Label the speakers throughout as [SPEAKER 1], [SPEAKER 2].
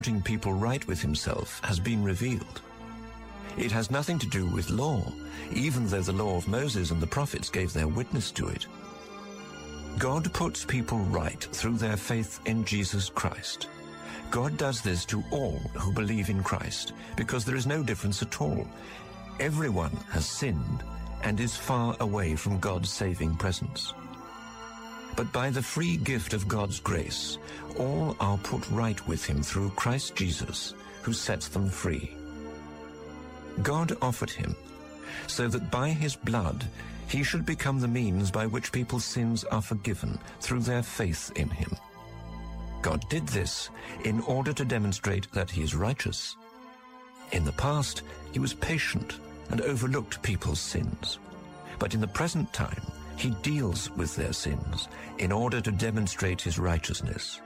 [SPEAKER 1] putting people right with himself has been revealed. It has nothing to do with law, even though the law of Moses and the prophets gave their witness to it. God puts people right through their faith in Jesus Christ. God does this to all who believe in Christ, because there is no difference at all. Everyone has sinned and is far away from God's saving presence. But by the free gift of God's grace, all are put right with him through Christ Jesus, who sets them free. God offered him, so that by his blood he should become the means by which people's sins are forgiven through their faith in him. God did this in order to demonstrate that he is righteous. In the past, he was patient and overlooked people's sins. But in the present time, he deals with their sins in order to demonstrate his righteousness.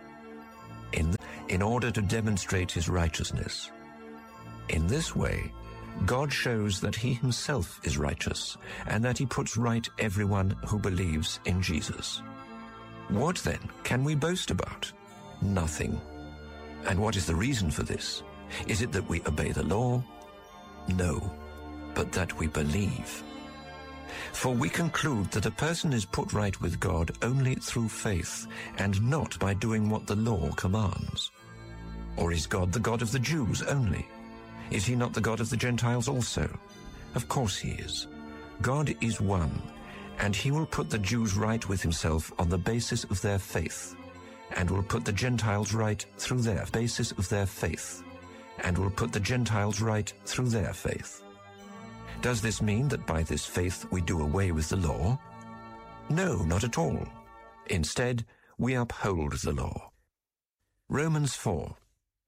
[SPEAKER 1] In order to demonstrate his righteousness. In this way, God shows that he himself is righteous and that he puts right everyone who believes in Jesus. What then can we boast about? Nothing. And what is the reason for this? Is it that we obey the law? No, but that we believe. For we conclude that a person is put right with God only through faith and not by doing what the law commands. Or is God the God of the Jews only? Is he not the God of the Gentiles also? Of course he is. God is one, and he will put the Jews right with himself on the basis of their faith, and will put the Gentiles right through their basis of their faith, and will put the Gentiles right through their faith. Does this mean that by this faith we do away with the law? No, not at all. Instead, we uphold the law. Romans 4.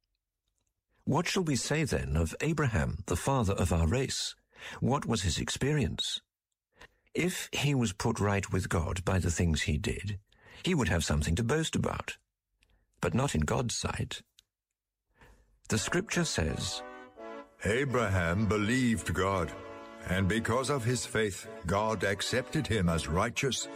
[SPEAKER 1] What shall we say then of Abraham, the father of our race? What was his experience? If he was put right with God by the things he did, he would have something to boast about, but not in God's sight. The scripture says,
[SPEAKER 2] Abraham believed God, and because of his faith, God accepted him as righteous.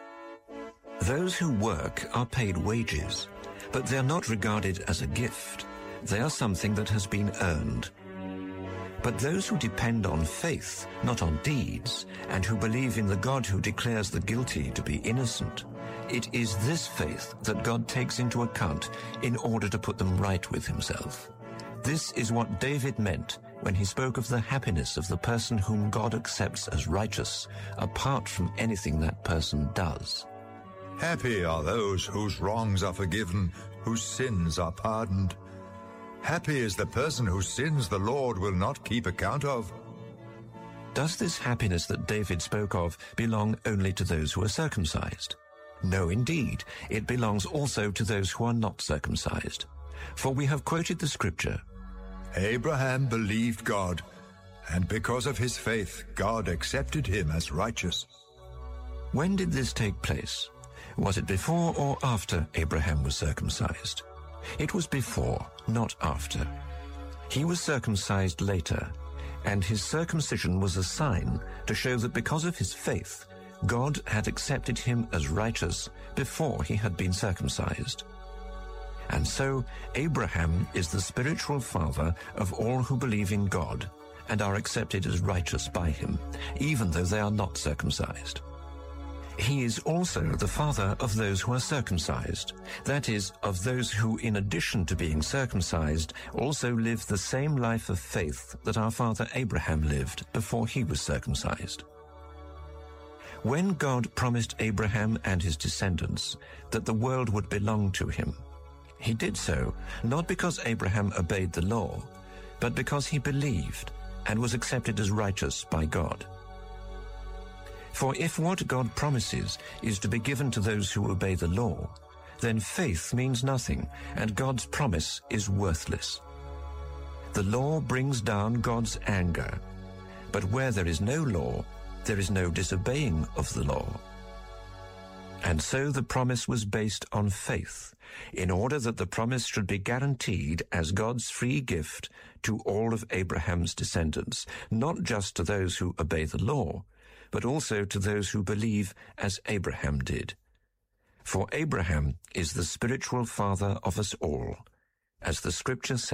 [SPEAKER 1] Those who work are paid wages, but they are not regarded as a gift. They are something that has been earned. But those who depend on faith, not on deeds, and who believe in the God who declares the guilty to be innocent, it is this faith that God takes into account in order to put them right with himself. This is what David meant when he spoke of the happiness of the person whom God accepts as righteous, apart from anything that person does.
[SPEAKER 2] Happy are those whose wrongs are forgiven, whose sins are pardoned. Happy is the person whose sins the Lord will not keep account of.
[SPEAKER 1] Does this happiness that David spoke of belong only to those who are circumcised? No, indeed. It belongs also to those who are not circumcised. For we have quoted the scripture,
[SPEAKER 2] Abraham believed God, and because of his faith, God accepted him as righteous.
[SPEAKER 1] When did this take place? Was it before or after Abraham was circumcised? It was before, not after. He was circumcised later, and his circumcision was a sign to show that because of his faith, God had accepted him as righteous before he had been circumcised. And so Abraham is the spiritual father of all who believe in God and are accepted as righteous by him, even though they are not circumcised. He is also the father of those who are circumcised, that is, of those who, in addition to being circumcised, also live the same life of faith that our father Abraham lived before he was circumcised. When God promised Abraham and his descendants that the world would belong to him, he did so not because Abraham obeyed the law, but because he believed and was accepted as righteous by God. For if what God promises is to be given to those who obey the law, then faith means nothing, and God's promise is worthless. The law brings down God's anger, but where there is no law, there is no disobeying of the law. And so the promise was based on faith, in order that the promise should be guaranteed as God's free gift to all of Abraham's descendants, not just to those who obey the law, but also to those who believe as Abraham did. For Abraham is the spiritual father of us all, as the scripture says.